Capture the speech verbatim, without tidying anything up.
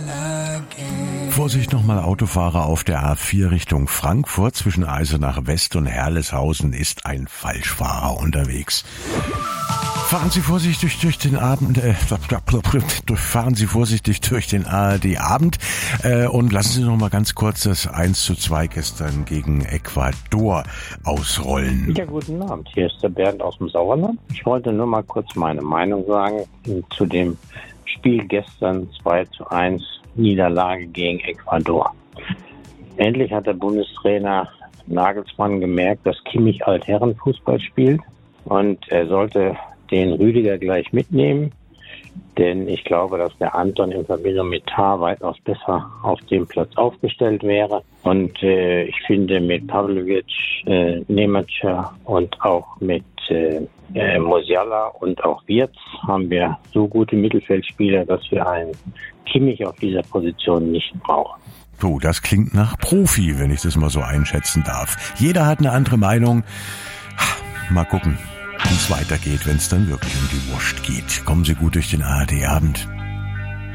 Vorsicht nochmal Autofahrer auf der A vier Richtung Frankfurt. Zwischen Eisenach West und Herleshausen ist ein Falschfahrer unterwegs. Fahren Sie vorsichtig durch den Abend, äh, fahren Sie vorsichtig durch den A R D-Abend äh, und lassen Sie noch mal ganz kurz das eins zu zwei gestern gegen Ecuador ausrollen. Ja, guten Abend. Hier ist der Bernd aus dem Sauerland. Ich wollte nur mal kurz meine Meinung sagen zu dem Spiel gestern zwei zu eins Niederlage gegen Ecuador. Endlich hat der Bundestrainer Nagelsmann gemerkt, dass Kimmich Altherrenfußball spielt und er sollte den Rüdiger gleich mitnehmen, denn ich glaube, dass der Anton in Verbindung mit Tah weitaus besser auf dem Platz aufgestellt wäre. Und äh, ich finde, mit Pavlovic, äh, Nemacher und auch mit äh, äh, Musiala und auch Wirtz haben wir so gute Mittelfeldspieler, dass wir einen Kimmich auf dieser Position nicht brauchen. So, das klingt nach Profi, wenn ich das mal so einschätzen darf. Jeder hat eine andere Meinung. Mal gucken, wie es weitergeht, wenn es dann wirklich um die Wurst geht. Kommen Sie gut durch den A R D-Abend.